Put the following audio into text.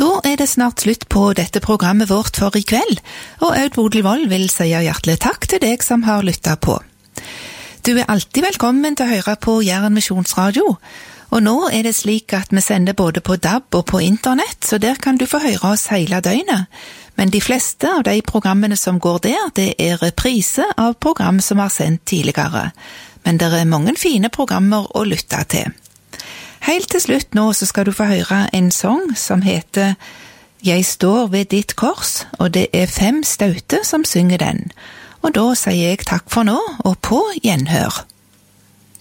Da det snart slutt på dette programmet vårt for i kveld, og Aud Bodil Wold vil si hjertelig takk til deg som har lyttet på. Du alltid velkommen til å høre på Jæren Misjonsradio, og nå det slik at vi sender både på DAB og på internett, så der kan du få høre oss hele døgnet. Men de fleste av de programmene som går der, det reprise av program som har sendt tidligere. Men det mange fine programmer å lytte til. Helt til slutt nå så skal du få høre en sang som heter «Jeg står ved ditt kors», og det 5 Staute som synger den. Og da sier jeg takk for nå, og på gjenhør.